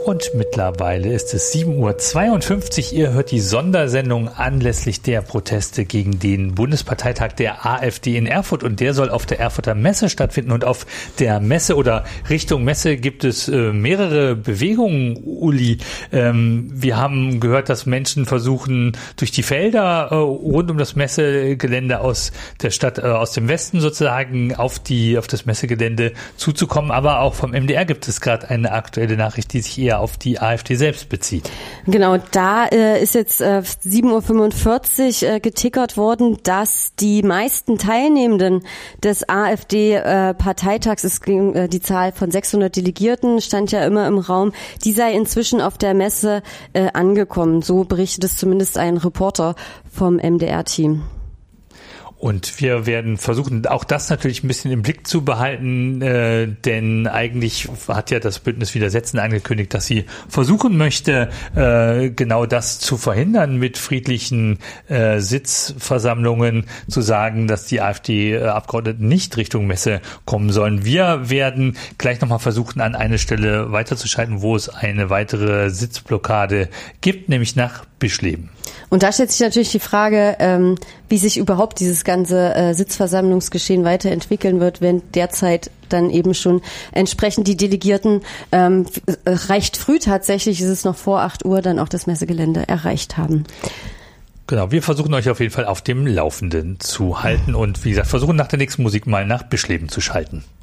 Und mittlerweile ist es 7:52 Uhr. Ihr hört die Sondersendung anlässlich der Proteste gegen den Bundesparteitag der AfD in Erfurt. Und der soll auf der Erfurter Messe stattfinden. Und auf der Messe oder Richtung Messe gibt es mehrere Bewegungen, Uli. Wir haben gehört, dass Menschen versuchen, durch die Felder rund um das Messegelände aus der Stadt, aus dem Westen sozusagen auf das Messegelände zuzukommen. Aber auch vom MDR gibt es gerade eine aktuelle Nachricht, die sich eher auf die AfD selbst bezieht. Genau, da ist jetzt 7:45 Uhr getickert worden, dass die meisten Teilnehmenden des AfD-Parteitags, es ging die Zahl von 600 Delegierten, stand ja immer im Raum, die sei inzwischen auf der Messe angekommen. So berichtet es zumindest ein Reporter vom MDR-Team. Und wir werden versuchen, auch das natürlich ein bisschen im Blick zu behalten, denn eigentlich hat ja das Bündnis Widersetzen angekündigt, dass sie versuchen möchte, genau das zu verhindern, mit friedlichen Sitzversammlungen zu sagen, dass die AfD-Abgeordneten nicht Richtung Messe kommen sollen. Wir werden gleich nochmal versuchen, an eine Stelle weiterzuschalten, wo es eine weitere Sitzblockade gibt, nämlich nach Bischleben. Und da stellt sich natürlich die Frage, wie sich überhaupt dieses ganze Sitzversammlungsgeschehen weiterentwickeln wird, wenn derzeit dann eben schon entsprechend die Delegierten recht früh tatsächlich, ist es noch vor 8 Uhr, dann auch das Messegelände erreicht haben. Genau, wir versuchen euch auf jeden Fall auf dem Laufenden zu halten und wie gesagt, versuchen nach der nächsten Musik mal nach Bischleben zu schalten.